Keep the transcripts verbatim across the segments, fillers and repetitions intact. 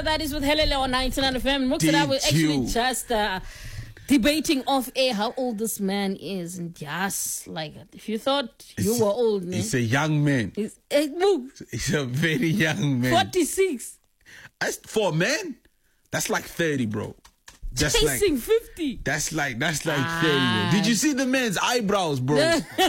that is with Helele on ninety-nine F M. Mooks and I were actually just uh, debating off air how old this man is. And yes, like, if you thought you It's- were old, man. He's a young man. He's, eh, Mooks, He's a very young man. forty-six. That's, for a man, that's like thirty, bro. That's Chasing like, fifty. That's like that's like Ah. thirty. Bro. Did you see the man's eyebrows, bro?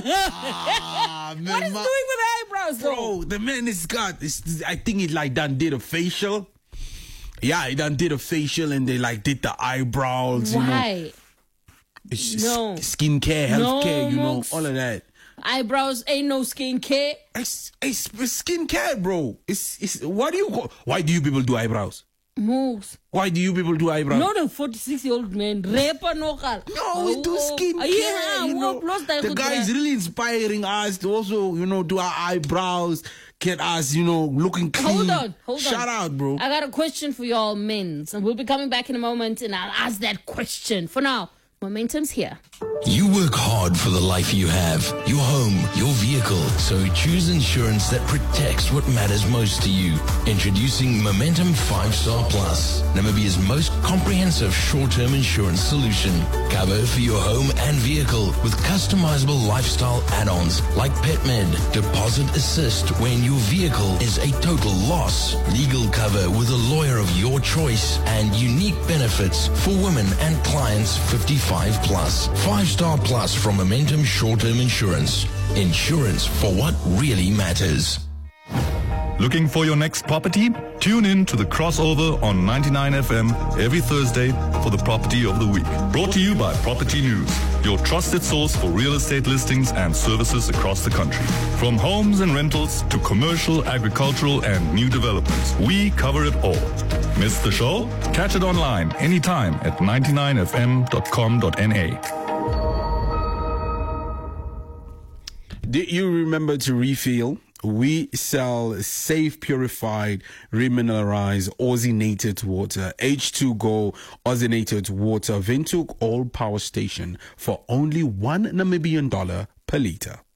ah, man, What is my- doing with eyebrows, though? Bro, the man is got. It's, I think he like done did a facial. Yeah, he done did a facial and they like did the eyebrows. You know, Why? it's No. skincare, No, healthcare. You know, Mooks. all of that. Eyebrows ain't no skin care. It's, it's, it's skincare, bro. It's it's. Why do you? go- Why do you people do eyebrows? Mooks. Why do you people do eyebrows? Not a forty-six-year-old man. Rapper no gal. No, we do skin care. Yeah, you know. The guy is really inspiring us to also, you know, do our eyebrows, get us, you know, looking clean. Hold on, hold on. Shout out, bro. I got a question for y'all men. And we'll be coming back in a moment and I'll ask that question. For now, Momentum's here. You work hard for the life you have, your home, your vehicle. So choose insurance that protects what matters most to you. Introducing Momentum five star Plus, Namibia's most comprehensive short-term insurance solution. Cover for your home and vehicle with customizable lifestyle add-ons like PetMed, Deposit Assist when your vehicle is a total loss, legal cover with a lawyer of your choice, and unique benefits for women and clients fifty-five plus. five star Plus from Momentum Short-Term Insurance. Insurance for what really matters. Looking for your next property? Tune in to the crossover on ninety-nine F M every Thursday for the property of the week. Brought to you by Property News, your trusted source for real estate listings and services across the country. From homes and rentals to commercial, agricultural, and new developments, we cover it all. Miss the show? Catch it online anytime at ninety-nine f m dot com dot n a. Did you remember to refill? We sell safe, purified, remineralized, ozonated water, H two Go ozonated water, Windhoek All Power Station for only one Namibian dollar per liter.